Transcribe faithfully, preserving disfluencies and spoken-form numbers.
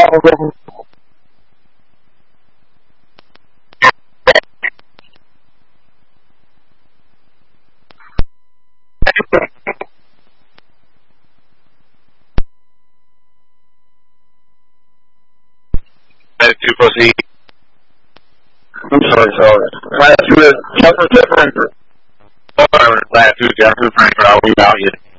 Two pussy. I'm sorry, sorry. Last two is Jefferson Frankfurt. Last two Jefferson Frankfurt. I'll leave out you.